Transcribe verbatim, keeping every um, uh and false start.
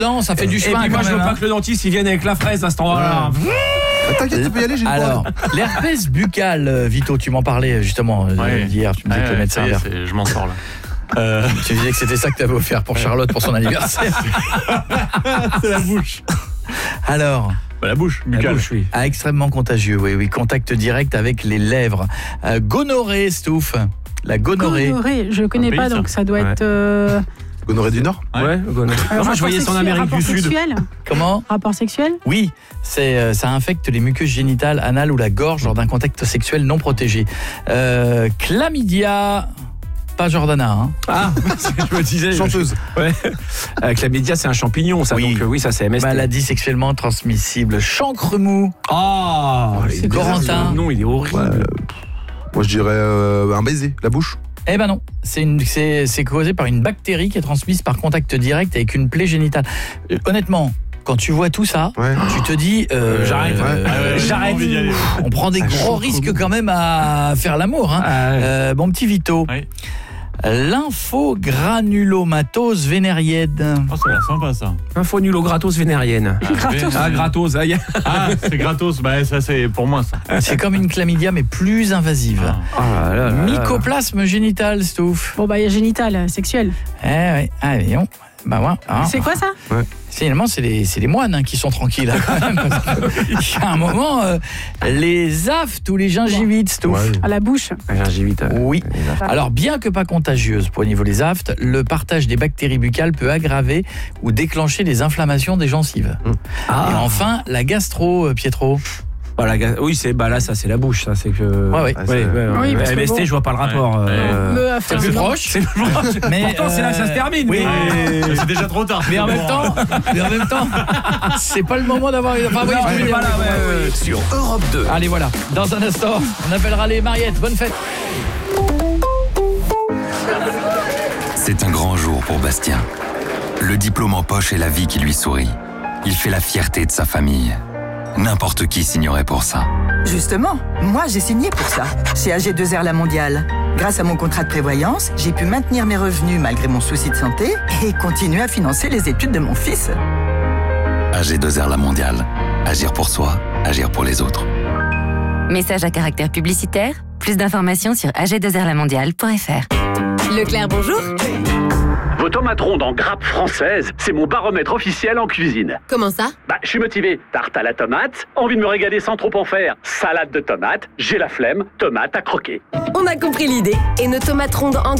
Non, ça fait du chemin. Et puis moi, quand je veux même, pas hein. que le dentiste il vienne avec la fraise à cet endroit-là. T'inquiète, tu peux y aller, j'ai le Alors, l'herpès buccal, euh, Vito, tu m'en parlais justement euh, Ouais. hier, tu me disais Ouais, que le médecin... ça y est, vert. c'est- je m'en sors là. Euh, Tu disais que c'était ça que tu avais offert pour Charlotte pour son anniversaire. c'est la bouche. Alors, Bah, la bouche, la buccale. bouche, oui. Ah, extrêmement contagieux, oui, oui. Contact direct avec les lèvres. Euh, gonorrhée, Stouff. La gonorrhée. Gonorrhée, je connais Un pays, pas, ça. donc ça doit Ouais. être... Euh... Gonorrhée du Nord. Ouais, gonorrhée. alors, Moi, je voyais ça en sexuel, Amérique rapport du Sud. Sexuel Comment ? Rapport sexuel Oui, c'est, euh, ça infecte les muqueuses génitales, anales ou la gorge lors d'un contact sexuel non protégé. Euh, chlamydia, pas Jordana, hein. Ah, je me disais. Chanteuse. Ouais. Euh, chlamydia, c'est un champignon, ça. Oui. Donc, euh, oui, ça, c'est M S T. Maladie sexuellement transmissible. Chancre mou. Ah, c'est Corentin. Non, il est horrible. Ouais, euh, moi, je dirais euh, un baiser, la bouche. Eh ben non, c'est, une, c'est, c'est causé par une bactérie qui est transmise par contact direct avec une plaie génitale. Euh, honnêtement, quand tu vois tout ça, Ouais. tu te dis... euh, J'arrête. euh, Ah ouais, J'arrête. j'ai envie d'y aller. on prend des gros risques quand même à faire l'amour. Hein. Ah, Euh, bon petit Vito. Oui. Lymphogranulomatose vénérienne. Oh, ça a l'air sympa ça. info nul au gratos vénérienne. Gratos. Ah, gratos. Ah, y a- Ah, c'est gratos. Bah, ça, c'est pour moi ça. C'est comme une chlamydia mais plus invasive. Ah. Ah, là, là, là. Mycoplasme génital, Stouff. Bon, bah, il y a génital, euh, sexuel. Eh ouais, allez, on. Bah ouais. hein. C'est quoi ça Finalement, c'est les, c'est les moines hein, qui sont tranquilles là, quand même. Parce qu'il y a un moment, euh, les aftes ou les gingivites, Stouff. Ouais. À la bouche. Ah, gingivite. Oui. Alors, bien que pas contagieuse pour au niveau des aftes, le partage des bactéries buccales peut aggraver ou déclencher des inflammations des gencives. Ah. Et enfin, la gastro, euh, Pietro. Voilà, ga- oui, c'est bah là, ça, c'est la bouche, ça, c'est que. Ouais, ouais. Ah, Ouais, c'est- ouais, ouais. Oui, parce que M S T, bon. je vois pas le rapport. Ouais. euh, Me- C'est enfin, plus non. proche. C'est le proche. Mais, Pourtant, c'est là que ça se termine. Oui. mais- C'est déjà trop tard. Mais en même temps, mais en même temps, c'est pas le moment d'avoir. Enfin, oui, Non, je veux mais dire, voilà, oui, ouais, oui, ouais. oui. Sur Europe deux. Allez, voilà. Dans un instant, on appellera les Mariettes. Bonne fête. C'est un grand jour pour Bastien. Le diplôme en poche et la vie qui lui sourit. Il fait la fierté de sa famille. N'importe qui signerait pour ça. Justement, moi j'ai signé pour ça, chez A G deux R La Mondiale. Grâce à mon contrat de prévoyance, j'ai pu maintenir mes revenus malgré mon souci de santé et continuer à financer les études de mon fils. A G deux R La Mondiale. Agir pour soi, agir pour les autres. Message à caractère publicitaire. Plus d'informations sur a g deux r la mondiale point f r. Leclerc, bonjour. Vos tomates rondes en grappe française, c'est mon baromètre officiel en cuisine. Comment ça? Bah, je suis motivé. Tarte à la tomate, envie de me régaler sans trop en faire. Salade de tomates, j'ai la flemme, tomate à croquer. On a compris l'idée. Et nos tomates rondes en